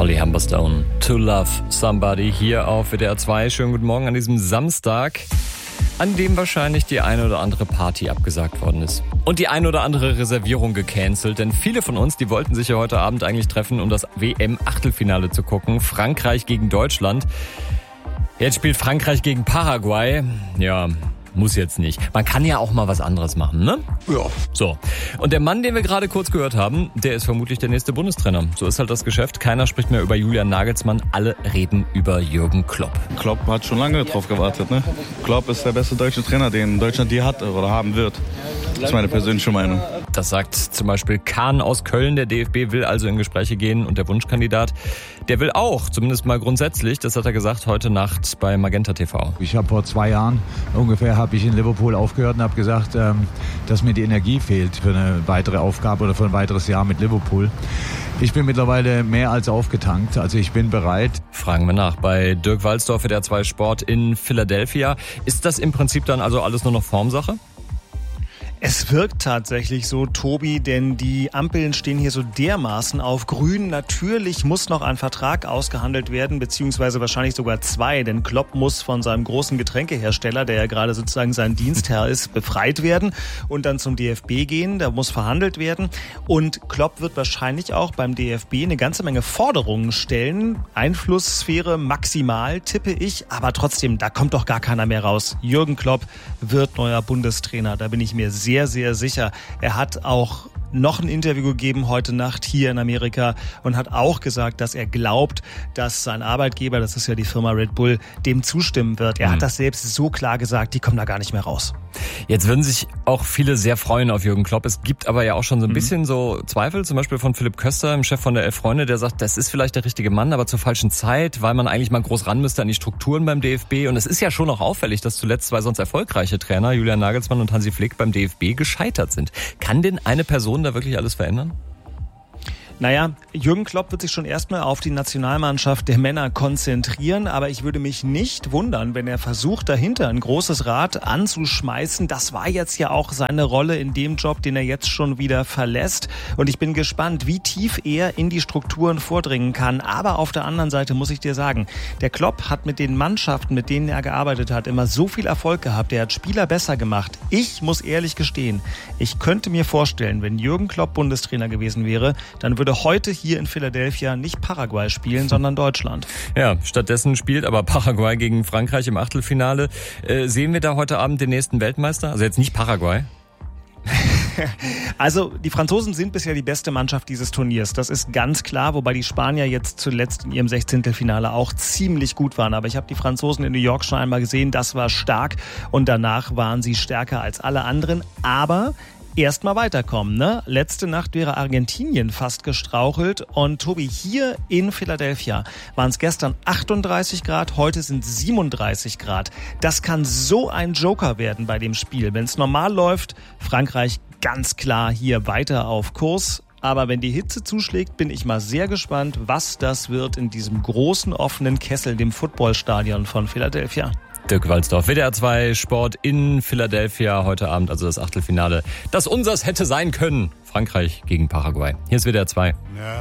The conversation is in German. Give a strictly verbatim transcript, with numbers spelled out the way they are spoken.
Holly Humberstone, To Love Somebody, hier auf W D R zwei. Schönen guten Morgen an diesem Samstag, an dem wahrscheinlich die eine oder andere Party abgesagt worden ist. Und die eine oder andere Reservierung gecancelt, denn viele von uns, die wollten sich ja heute Abend eigentlich treffen, um das W M-Achtelfinale zu gucken. Frankreich gegen Deutschland. Jetzt spielt Frankreich gegen Paraguay. Ja, muss jetzt nicht. Man kann ja auch mal was anderes machen, ne? Ja. So. Und der Mann, den wir gerade kurz gehört haben, der ist vermutlich der nächste Bundestrainer. So ist halt das Geschäft. Keiner spricht mehr über Julian Nagelsmann. Alle reden über Jürgen Klopp. Klopp hat schon lange drauf gewartet, ne? Klopp ist der beste deutsche Trainer, den Deutschland je hat oder haben wird. Das ist meine persönliche Meinung. Das sagt zum Beispiel Kahn aus Köln. Der D F B will also in Gespräche gehen und der Wunschkandidat, der will auch, zumindest mal grundsätzlich, das hat er gesagt heute Nacht bei Magenta T V. Ich habe vor zwei Jahren ungefähr habe ich in Liverpool aufgehört und habe gesagt, ähm, dass mir die Energie fehlt für eine weitere Aufgabe oder für ein weiteres Jahr mit Liverpool. Ich bin mittlerweile mehr als aufgetankt, also ich bin bereit. Fragen wir nach bei Dirk Walzdorf, W D R zwei Sport in Philadelphia. Ist das im Prinzip dann also alles nur noch Formsache? Es wirkt tatsächlich so, Tobi, denn die Ampeln stehen hier so dermaßen auf grün. Natürlich muss noch ein Vertrag ausgehandelt werden, beziehungsweise wahrscheinlich sogar zwei, denn Klopp muss von seinem großen Getränkehersteller, der ja gerade sozusagen sein Dienstherr ist, befreit werden und dann zum D F B gehen. Da muss verhandelt werden und Klopp wird wahrscheinlich auch beim D F B eine ganze Menge Forderungen stellen. Einflusssphäre maximal, tippe ich, aber trotzdem, da kommt doch gar keiner mehr raus. Jürgen Klopp wird neuer Bundestrainer, da bin ich mir sehr sehr, sehr sicher. Er hat auch noch ein Interview gegeben heute Nacht hier in Amerika und hat auch gesagt, dass er glaubt, dass sein Arbeitgeber, das ist ja die Firma Red Bull, dem zustimmen wird. Er mhm. hat das selbst so klar gesagt, die kommen da gar nicht mehr raus. Jetzt würden sich auch viele sehr freuen auf Jürgen Klopp. Es gibt aber ja auch schon so ein mhm. bisschen so Zweifel, zum Beispiel von Philipp Köster, dem Chef von der Elf Freunde, der sagt, das ist vielleicht der richtige Mann, aber zur falschen Zeit, weil man eigentlich mal groß ran müsste an die Strukturen beim D F B. Und es ist ja schon auch auffällig, dass zuletzt zwei sonst erfolgreiche Trainer, Julian Nagelsmann und Hansi Flick, beim D F B gescheitert sind. Kann denn eine Person da wirklich alles verändern? Naja, Jürgen Klopp wird sich schon erstmal auf die Nationalmannschaft der Männer konzentrieren, aber ich würde mich nicht wundern, wenn er versucht, dahinter ein großes Rad anzuschmeißen. Das war jetzt ja auch seine Rolle in dem Job, den er jetzt schon wieder verlässt. Und ich bin gespannt, wie tief er in die Strukturen vordringen kann. Aber auf der anderen Seite muss ich dir sagen, der Klopp hat mit den Mannschaften, mit denen er gearbeitet hat, immer so viel Erfolg gehabt. Er hat Spieler besser gemacht. Ich muss ehrlich gestehen, ich könnte mir vorstellen, wenn Jürgen Klopp Bundestrainer gewesen wäre, dann würde heute hier in Philadelphia nicht Paraguay spielen, sondern Deutschland. Ja, stattdessen spielt aber Paraguay gegen Frankreich im Achtelfinale. Äh, sehen wir da heute Abend den nächsten Weltmeister? Also jetzt nicht Paraguay? Also die Franzosen sind bisher die beste Mannschaft dieses Turniers, das ist ganz klar, wobei die Spanier jetzt zuletzt in ihrem Sechzehntelfinale auch ziemlich gut waren. Aber ich habe die Franzosen in New York schon einmal gesehen, das war stark und danach waren sie stärker als alle anderen. Aber erstmal weiterkommen, ne? Letzte Nacht wäre Argentinien fast gestrauchelt und Tobi, hier in Philadelphia waren es gestern achtunddreißig Grad, heute sind siebenunddreißig Grad. Das kann so ein Joker werden bei dem Spiel. Wenn es normal läuft, Frankreich ganz klar hier weiter auf Kurs. Aber wenn die Hitze zuschlägt, bin ich mal sehr gespannt, was das wird in diesem großen offenen Kessel, dem Footballstadion von Philadelphia. Dirk Walzdorf, W D R zwei Sport in Philadelphia heute Abend, also das Achtelfinale, das unsers hätte sein können. Frankreich gegen Paraguay. Hier ist W D R zwei. Ja.